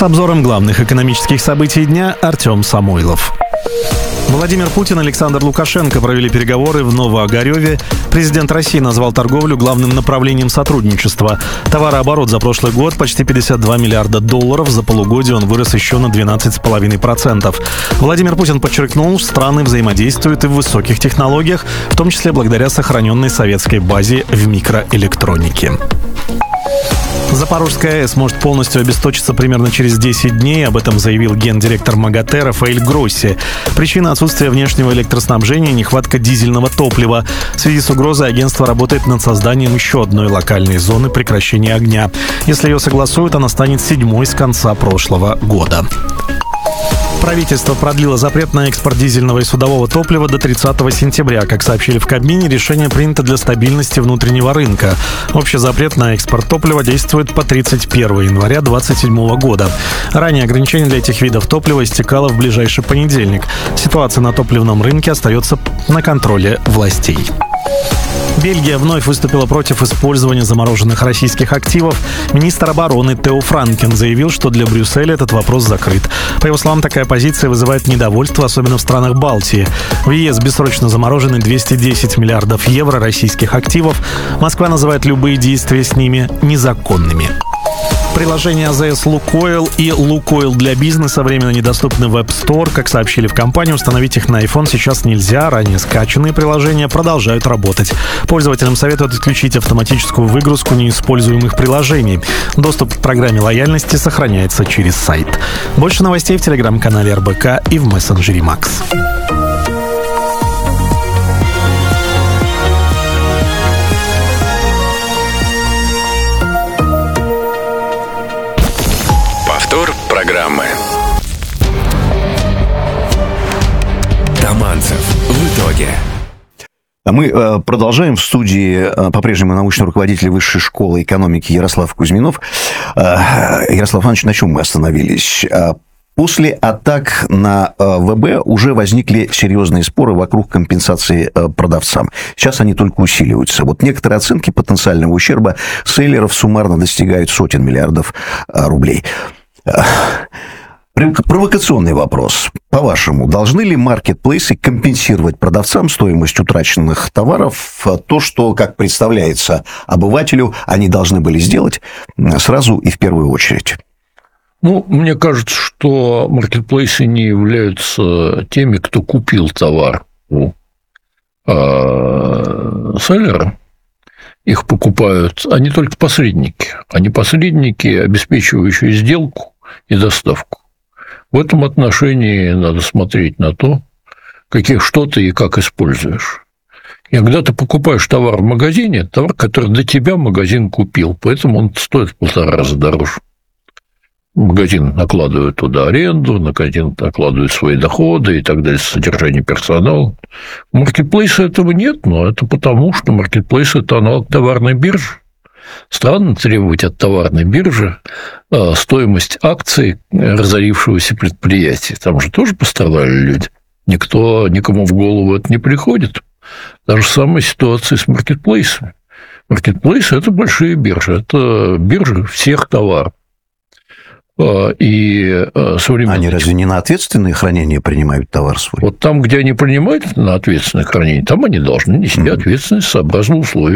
С обзором главных экономических событий дня Артем Самойлов. Владимир Путин и Александр Лукашенко провели переговоры в Новоогарёве. Президент России назвал торговлю главным направлением сотрудничества. Товарооборот за прошлый год почти $52 миллиарда. За полугодие он вырос еще на 12,5%. Владимир Путин подчеркнул, что страны взаимодействуют и в высоких технологиях, в том числе благодаря сохраненной советской базе в микроэлектронике. Запорожская АЭС может полностью обесточиться примерно через 10 дней. Об этом заявил гендиректор МАГАТЭ Рафаэль Гросси. Причина — отсутствия внешнего электроснабжения и нехватка дизельного топлива. В связи с угрозой агентство работает над созданием еще одной локальной зоны прекращения огня. Если ее согласуют, она станет 7-й с конца прошлого года. Правительство продлило запрет на экспорт дизельного и судового топлива до 30 сентября. Как сообщили в Кабмине, решение принято для стабильности внутреннего рынка. Общий запрет на экспорт топлива действует по 31 января 2027 года. Ранее ограничение для этих видов топлива истекало в ближайший понедельник. Ситуация на топливном рынке остается на контроле властей. Бельгия вновь выступила против использования замороженных российских активов. Министр обороны Тео Франкен заявил, что для Брюсселя этот вопрос закрыт. По его словам, такая позиция вызывает недовольство, особенно в странах Балтии. В ЕС бессрочно заморожены 210 миллиардов евро российских активов. Москва называет любые действия с ними незаконными. Приложения АЗС «Лукойл» и «Лукойл для бизнеса» временно недоступны в App Store. Как сообщили в компании, установить их на iPhone сейчас нельзя. Ранее скачанные приложения продолжают работать. Пользователям советуют отключить автоматическую выгрузку неиспользуемых приложений. Доступ к программе лояльности сохраняется через сайт. Больше новостей в телеграм-канале РБК и в мессенджере Макс. Программы. Таманцев в итоге. А мы продолжаем. В студии по-прежнему научный руководитель Высшей школы экономики Ярослав Кузьминов. Ярослав Иванович, на чем мы остановились? После атак на ВБ уже возникли серьезные споры вокруг компенсации продавцам. Сейчас они только усиливаются. Вот некоторые оценки потенциального ущерба селлеров суммарно достигают сотен миллиардов рублей. Провокационный вопрос. По-вашему, должны ли маркетплейсы компенсировать продавцам стоимость утраченных товаров? То, что, как представляется обывателю, они должны были сделать сразу и в первую очередь? Ну, мне кажется, что маркетплейсы не являются теми, кто купил товар у селлера. Их покупают, они только посредники. Они посредники, обеспечивающие сделку и доставку. В этом отношении надо смотреть на то, что ты и как используешь. И когда ты покупаешь товар в магазине, товар, который до тебя магазин купил, поэтому он стоит в 1,5 раза дороже. Магазин накладывает туда аренду, магазин накладывает свои доходы и так далее, содержание персонала. В маркетплейсе этого нет, но это потому, что маркетплейс – это аналог товарной биржи. Странно требовать от товарной биржи стоимость акций разорившегося предприятия. Там же тоже пострадали люди. Никому в голову это не приходит. Та же самая ситуация с маркетплейсами. Маркетплейсы – это большие биржи. Это биржи всех товаров. И они разве не на ответственное хранение принимают товар свой? Вот там, где они принимают на ответственное хранение, там они должны нести ответственность сообразно условиям